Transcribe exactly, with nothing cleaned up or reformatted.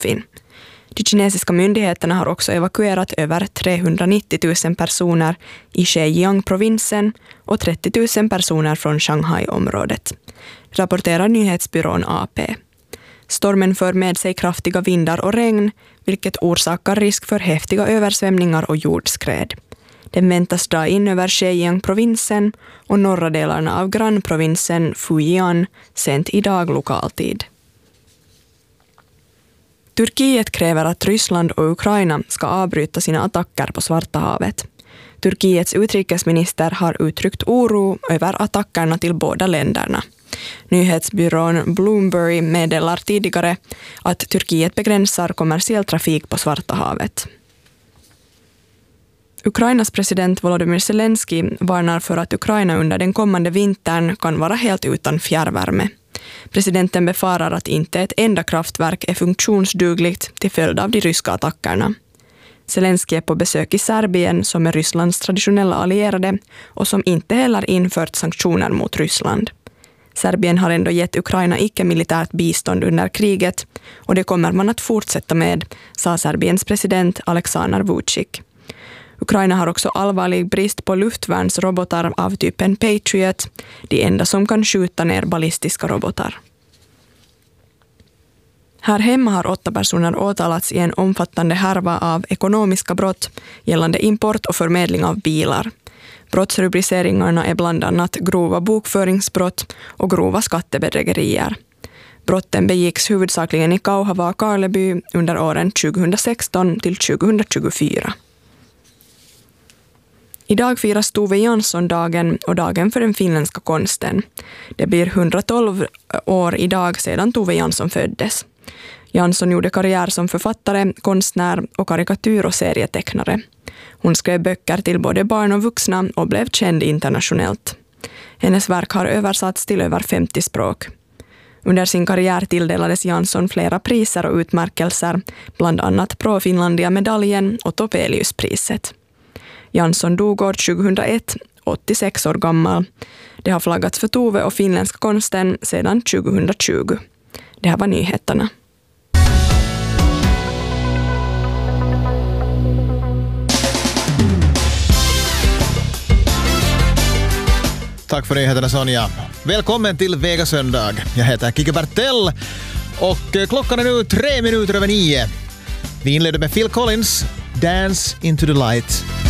uppfinn. De kinesiska myndigheterna har också evakuerat över trehundranittio tusen personer i Zhejiang-provinsen och trettio tusen personer från Shanghai-området, rapporterar nyhetsbyrån A P. Stormen för med sig kraftiga vindar och regn, vilket orsakar risk för häftiga översvämningar och jordskred. Den väntas dra in över Zhejiang-provinsen och norra delarna av grannprovinsen Fujian sent idag lokaltid. Turkiet kräver att Ryssland och Ukraina ska avbryta sina attacker på Svarta havet. Turkiets utrikesminister har uttryckt oro över attackerna till båda länderna. Nyhetsbyrån Bloomberg meddelar tidigare att Turkiet begränsar kommersiell trafik på Svarta havet. Ukrainas president Volodymyr Zelensky varnar för att Ukraina under den kommande vintern kan vara helt utan fjärrvärme. Presidenten befarar att inte ett enda kraftverk är funktionsdugligt till följd av de ryska attackerna. Zelensky är på besök i Serbien som är Rysslands traditionella allierade och som inte heller infört sanktioner mot Ryssland. Serbien har ändå gett Ukraina icke-militärt bistånd under kriget och det kommer man att fortsätta med, sa Serbiens president Aleksandar Vučić. Ukraina har också allvarlig brist på luftvärnsrobotar av typen Patriot, de enda som kan skjuta ner ballistiska robotar. Här hemma har åtta personer åtalats i en omfattande härva av ekonomiska brott gällande import och förmedling av bilar. Brottsrubriceringarna är bland annat grova bokföringsbrott och grova skattebedrägerier. Brotten begicks huvudsakligen i Kauhava och Karleby under åren tjugohundrasexton till tjugohundratjugofyra. Idag firas Tove Jansson-dagen och dagen för den finländska konsten. Det blir hundratolv år idag sedan Tove Jansson föddes. Jansson gjorde karriär som författare, konstnär och karikatyr- och serietecknare. Hon skrev böcker till både barn och vuxna och blev känd internationellt. Hennes verk har översatts till över femtio språk. Under sin karriär tilldelades Jansson flera priser och utmärkelser, bland annat Pro Finlandia-medaljen och Topelius-priset. Jansson dog år tjugohundraett, åttiosex år gammal. Det har flaggats för Tove och finländska konsten sedan tjugohundratjugo. Det här var nyheterna. Tack för nyheterna, Sonja. Välkommen till Vega söndag. Jag heter Kike Bertell och klockan är nu tre minuter över nio. Vi inleder med Phil Collins, Dance into the Light.